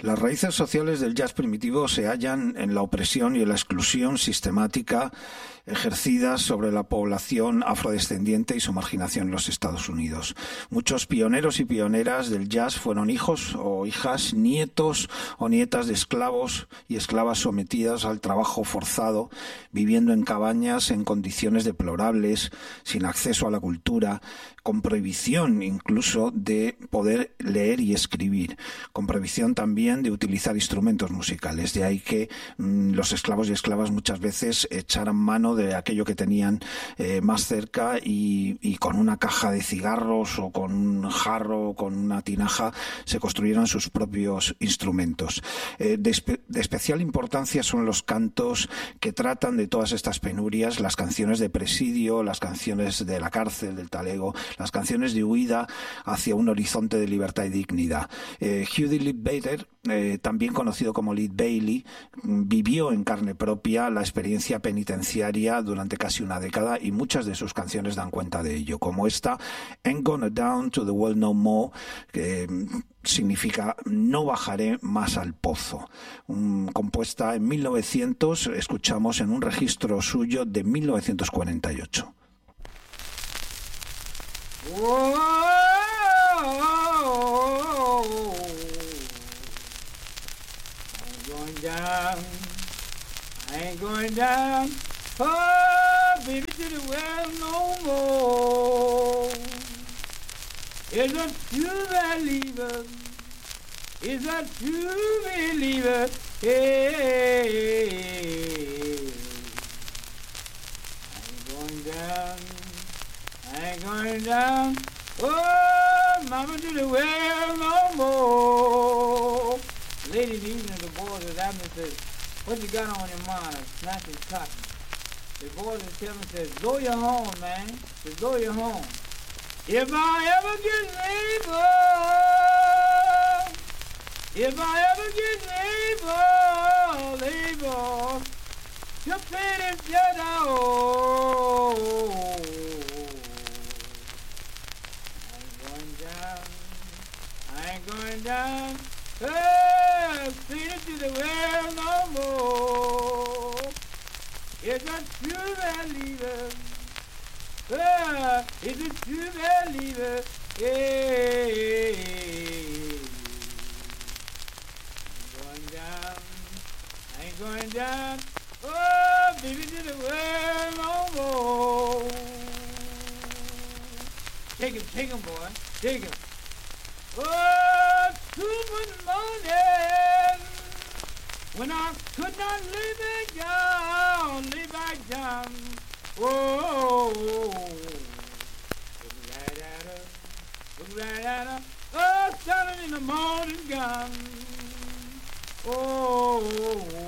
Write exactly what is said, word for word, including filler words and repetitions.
Las raíces sociales del jazz primitivo se hallan en la opresión y en la exclusión sistemática ejercidas sobre la población afrodescendiente y su marginación en los Estados Unidos. Muchos pioneros y pioneras del jazz fueron hijos o hijas, nietos o nietas de esclavos y esclavas sometidas al trabajo forzado, viviendo en cabañas en condiciones deplorables, sin acceso a la cultura, con prohibición incluso de poder leer y escribir, con prohibición también de utilizar instrumentos musicales. De ahí que mmm, los esclavos y esclavas muchas veces echaran mano de aquello que tenían eh, más cerca y, y con una caja de cigarros o con un jarro o con una tinaja se construyeron sus propios instrumentos. Eh, de, espe- de especial importancia son los cantos que tratan de todas estas penurias, las canciones de presidio, las canciones de la cárcel, del talego, las canciones de huida hacia un horizonte de libertad y dignidad. Eh, Huddie Ledbetter, eh, también conocido como Lead Bailey, vivió en carne propia la experiencia penitenciaria durante casi una década y muchas de sus canciones dan cuenta de ello, como esta Ain't Gonna Down to the Well No More, que significa No bajaré más al pozo, um, compuesta en mil novecientos, escuchamos en un registro suyo de mil novecientos cuarenta y ocho. Whoa, I ain't going down, I ain't going down, oh, baby, to the well no more. Is a true believer, is a true believer, hey, I ain't going down, I ain't going down, oh, mama, to the well no more. Lady evening, the boys at Abner says, what you got on your mind? Snatching cotton. The boys at Kevin says, go your home, man. Just go your home. If I ever get labor, if I ever get labor, labor, you pay this jet out. I ain't going down, oh, feed it to the well no more. It's a true believer, oh, it's a true believer, yeah. I ain't going down, I ain't going down, oh, baby, to the well no more. Take him, take him, boy, take him. Oh, two in the morning, when I could not lay back down, lay back down. Oh, look right at her, look right at her. Oh, standing in the morning gun. Oh.